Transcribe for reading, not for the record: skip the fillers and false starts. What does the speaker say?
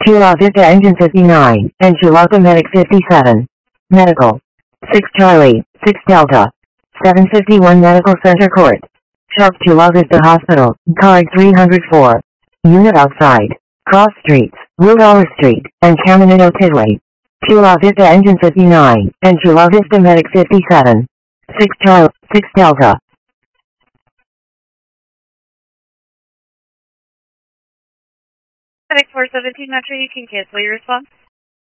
Chula Vista Engine 59, and Chulapa Medic 57. Medical. 6 Charlie, 6 Delta. 751 Medical Center Court. Sharp Chula Vista Hospital, card 304. Unit outside. Cross Streets, Woodall Street, and Caminito Tidway. Chula Vista Engine 59, and Chula Vista Medic 57. 6 Charlie, 6 Delta. Medic 417 Metro, you can cancel your response.